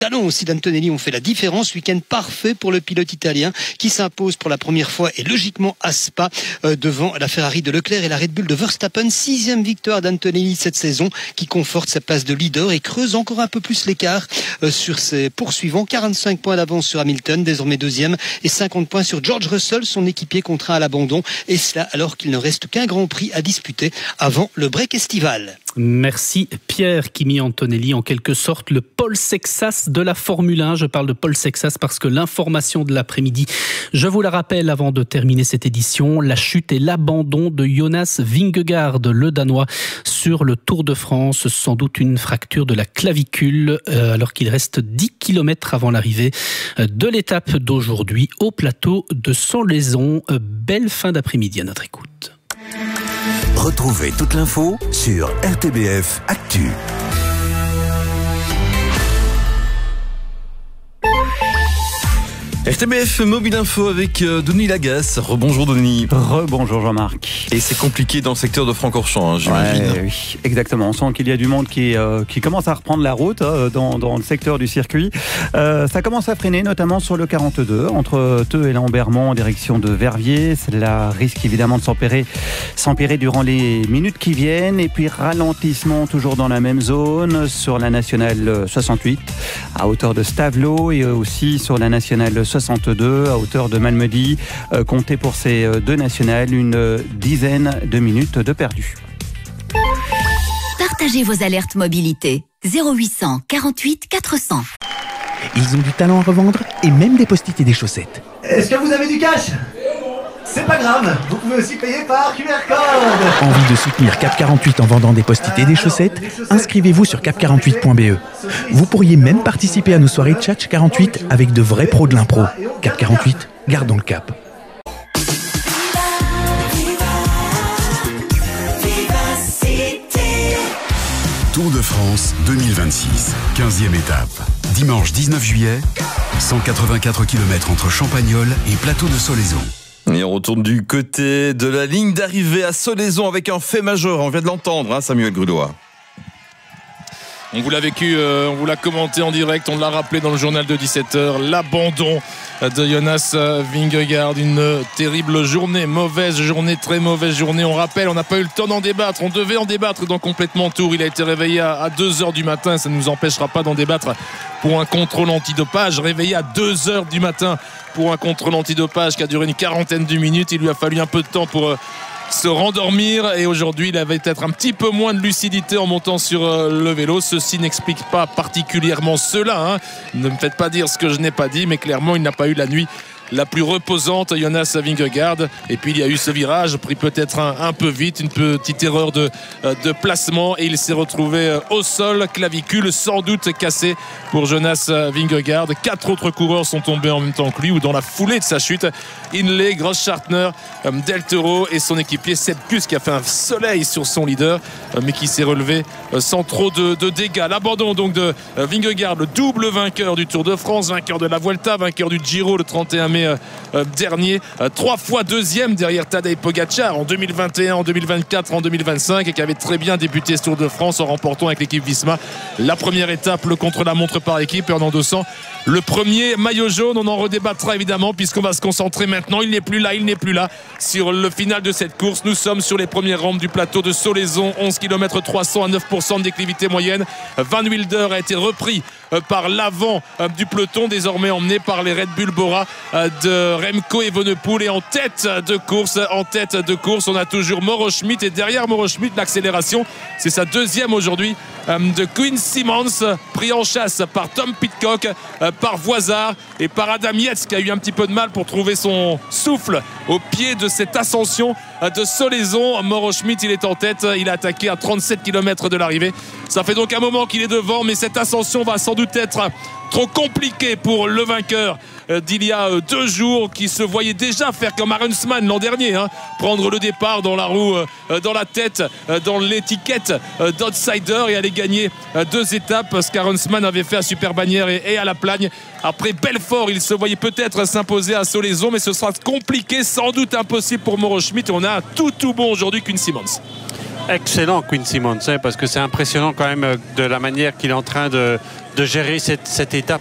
talents aussi d'Antonelli ont fait la différence. Week-end parfait pour le pilote italien qui s'impose pour la première fois et logiquement à Spa devant la Ferrari de Leclerc et la Red Bull de Verstappen. 6e victoire d'Antonelli cette saison qui conforte sa place de leader et creuse encore un peu plus l'écart sur ses poursuivants. 45 points d'avance sur Hamilton, désormais 2e, et 50 points sur George Russell, son équipier contraint à l'abandon, et cela alors qu'il ne reste qu'un Grand Prix à disputer avant le break estival. Merci Pierre. Kimi Antonelli, en quelque sorte le Paul Sexas de la Formule 1. Je parle de Paul Sexas parce que l'information de l'après-midi, je vous la rappelle avant de terminer cette édition, la chute et l'abandon de Jonas Vingegaard, le Danois, sur le Tour de France. Sans doute une fracture de la clavicule alors qu'il reste 10 km avant l'arrivée de l'étape d'aujourd'hui au plateau de Solaizon. Belle fin d'après-midi à notre écoute. Retrouvez toute l'info sur RTBF Actu. RTBF Mobile Info avec Denis Lagasse. Rebonjour Denis. Rebonjour Jean-Marc. Et c'est compliqué dans le secteur de Francorchamps, j'imagine. Ouais, oui, exactement. On sent qu'il y a du monde qui commence à reprendre la route dans le secteur du circuit. Ça commence à freiner, notamment sur le 42, entre Theux et Lambermont en direction de Verviers. Cela risque évidemment de s'empirer durant les minutes qui viennent. Et puis ralentissement toujours dans la même zone sur la nationale 68 à hauteur de Stavelot et aussi sur la nationale 62 à hauteur de Malmedy. Comptez pour ces deux nationales une dizaine de minutes de perdu. Partagez vos alertes mobilité. 0800 48 400. Ils ont du talent à revendre et même des post-it et des chaussettes. Est-ce que vous avez du cash ? C'est pas grave, vous pouvez aussi payer par QR code. Envie de soutenir Cap 48 en vendant des post-it et des chaussettes ? Inscrivez-vous sur cap48.be. Vous pourriez même participer à nos soirées de Chat 48 avec de vrais pros de l'impro. Cap 48, gardons le cap. Tour de France 2026, 15e étape. Dimanche 19 juillet, 184 km entre Champagnole et Plateau de Solaizon. Et on retourne du côté de la ligne d'arrivée à Solaizon avec un fait majeur. On vient de l'entendre, Samuel Grudois. On vous l'a vécu, on vous l'a commenté en direct, on l'a rappelé dans le journal de 17h, l'abandon de Jonas Vingegaard, une terrible journée, mauvaise journée, très mauvaise journée. On rappelle, on n'a pas eu le temps d'en débattre, on devait en débattre dans Complètement Tour. Il a été réveillé à 2h du matin, ça ne nous empêchera pas d'en débattre pour un contrôle antidopage, réveillé à 2h du matin pour un contrôle antidopage qui a duré une quarantaine de minutes. Il lui a fallu un peu de temps pour se rendormir et aujourd'hui il avait peut-être un petit peu moins de lucidité en montant sur le vélo. Ceci n'explique pas particulièrement cela, Ne me faites pas dire ce que je n'ai pas dit, mais clairement il n'a pas eu la nuit la plus reposante, Jonas Vingegaard. Et puis il y a eu ce virage pris peut-être un peu vite, une petite erreur de placement et il s'est retrouvé au sol, clavicule sans doute cassée pour Jonas Vingegaard. 4 autres coureurs sont tombés en même temps que lui ou dans la foulée de sa chute. Hindley, Grosschartner, Del Toro et son équipier Sepp Kuss qui a fait un soleil sur son leader mais qui s'est relevé sans trop de dégâts. L'abandon donc de Vingegaard, le double vainqueur du Tour de France, vainqueur de la Vuelta, vainqueur du Giro le 31 mai dernier, 3 fois deuxième derrière Tadej Pogačar en 2021, en 2024, en 2025 et qui avait très bien débuté ce Tour de France en remportant avec l'équipe Visma la première étape, le contre-la-montre par équipe et en endossant le premier maillot jaune. On en redébattra évidemment puisqu'on va se concentrer maintenant, il n'est plus là sur le final de cette course. Nous sommes sur les premières rampes du plateau de Solaizon, 11 km 300 à 9% de déclivité moyenne. Van Wilder a été repris par l'avant du peloton, désormais emmené par les Red Bull Bora de Remco Evenepoel et en tête de course on a toujours Mauro Schmid et derrière Mauro Schmid l'accélération, c'est sa deuxième aujourd'hui de Quinn Simmons, pris en chasse par Tom Pidcock, par Voisard et par Adam Yates qui a eu un petit peu de mal pour trouver son souffle au pied de cette ascension de Solaizon. Mauro Schmid il est en tête, il a attaqué à 37 km de l'arrivée. Ça fait donc un moment qu'il est devant, mais cette ascension va sans doute être trop compliquée pour le vainqueur d'il y a 2 jours, qui se voyait déjà faire comme Arensman l'an dernier, prendre le départ dans la roue, dans la tête, dans l'étiquette d'outsider et aller gagner 2 étapes, ce qu'Arensman avait fait à Superbannière et à La Plagne. Après Belfort, il se voyait peut-être s'imposer à Solaizon, mais ce sera compliqué, sans doute impossible pour Mauro Schmid. On a un tout bon aujourd'hui Quinn Simmons. Excellent Quinn Simmons, parce que c'est impressionnant quand même de la manière qu'il est en train de gérer cette étape